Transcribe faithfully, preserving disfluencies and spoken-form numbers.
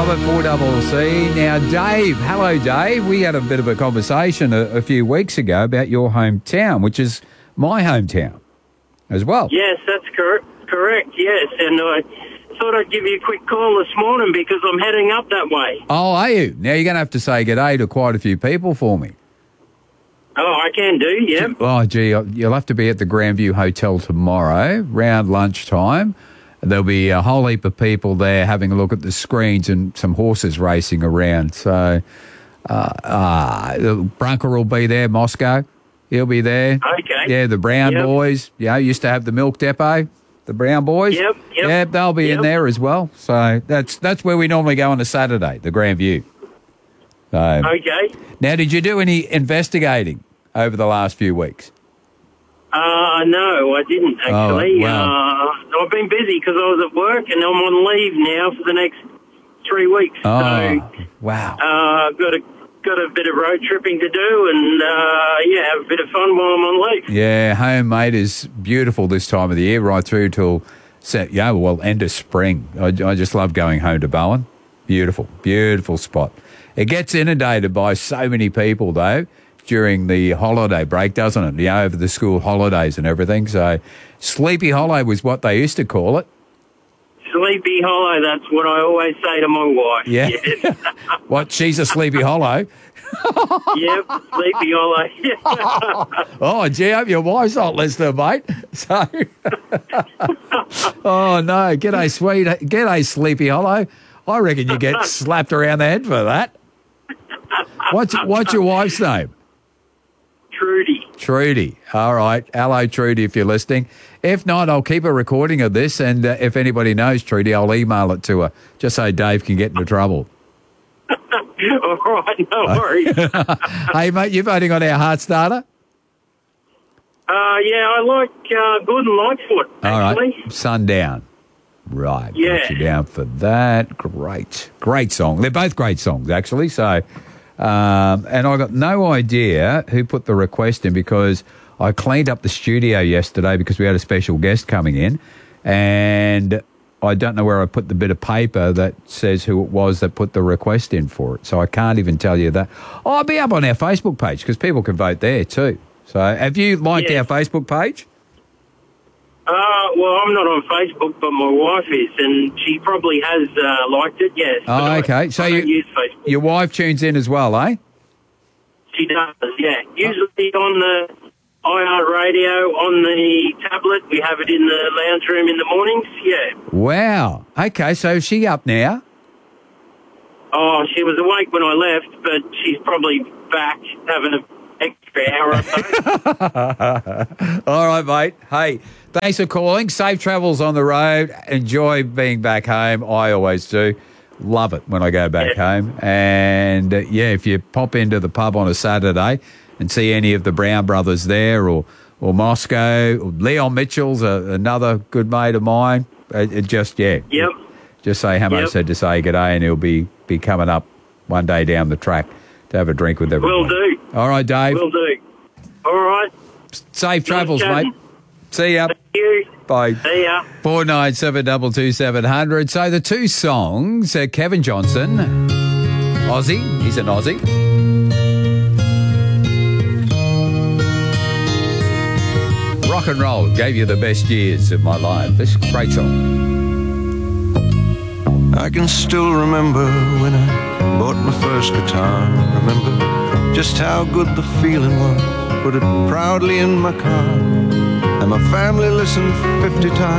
Love it, four double C. Now, Dave, hello, Dave. We had a bit of a conversation a, a few weeks ago about your hometown, which is my hometown as well. Yes, that's cor- correct, yes. And I thought I'd give you a quick call this morning because I'm heading up that way. Oh, are you? Now, you're going to have to say g'day to quite a few people for me. Oh, I can do, yeah. Oh, gee, you'll have to be at the Grandview Hotel tomorrow, round lunchtime. There'll be a whole heap of people there having a look at the screens and some horses racing around. So, uh, uh, Brunker will be there, Moscow. He'll be there. Okay. Yeah, the Brown Yep. boys. Yeah, used to have the milk depot, the Brown boys. Yep, yep. Yeah, they'll be Yep. in there as well. So that's that's where we normally go on a Saturday, the Grandview. So, Okay. now, did you do any investigating over the last few weeks? Uh, no, I didn't, actually. Oh, wow. uh, I've been busy because I was at work and I'm on leave now for the next three weeks. Oh, So, wow. uh, got a got a bit of road tripping to do and, uh, yeah, have a bit of fun while I'm on leave. Yeah, home, mate, is beautiful this time of the year, right through till, set, yeah, well, end of spring. I, I just love going home to Bowen. Beautiful, beautiful spot. It gets inundated by so many people, though, during the holiday break, doesn't it? Yeah, over the school holidays and everything. So Sleepy Hollow was what they used to call it. Sleepy Hollow, that's what I always say to my wife. Yeah. Yes. What, she's a Sleepy Hollow? Yep, Sleepy Hollow. Oh, gee, I hope your wife's not listening, mate. So, oh, no, g'day, sweet, g'day, Sleepy Hollow. I reckon you get slapped around the head for that. What's, what's your wife's name? Trudy. Trudy. All right. Hello, Trudy, if you're listening. If not, I'll keep a recording of this, and uh, if anybody knows Trudy, I'll email it to her, just so Dave can get into trouble. All right, no worries. Hey, mate, you're voting on our heart starter? Uh, yeah, I like uh, Gordon Lightfoot, actually. All right. Sundown. Right. Yeah. Got you down for that. Great. Great song. They're both great songs, actually. So, um, and I got no idea who put the request in because I cleaned up the studio yesterday because we had a special guest coming in, and I don't know where I put the bit of paper that says who it was that put the request in for it. So I can't even tell you that. Oh, I'll be up on our Facebook page because people can vote there too. So have you liked Yeah. our Facebook page? Uh, well, I'm not on Facebook, but my wife is, and she probably has uh, liked it, yes. but Oh, I- okay. So I you, don't use Facebook. your wife tunes in as well, eh? She does, yeah. Usually on the iHeartRadio, on the tablet, we have it in the lounge room in the mornings, yeah. Wow. Okay, so is she up now? Oh, she was awake when I left, but she's probably back having an extra hour or so. All right, mate. Hey, thanks for calling. Safe travels on the road. Enjoy being back home. I always do. Love it when I go back Yeah. home. And, uh, yeah, if you pop into the pub on a Saturday and see any of the Brown brothers there or, or Moscow, or Leon Mitchell's a, another good mate of mine, it, it just, yeah. Yep. Just say Hamo Yep. said to say g'day, and he'll be, be coming up one day down the track to have a drink with everyone. Will do. All right, Dave. Will do. All right. Safe travels, chatting. mate. See ya. Thank you. Bye. See ya. four nine seven two two seven zero zero. So the two songs, uh, Kevin Johnson, Aussie, he's an Aussie. Rock and roll gave you the best years of my life. This is a great song. I can still remember when I bought my first guitar. Remember just how good the feeling was. Put it proudly in my car, and my family listened fifty times.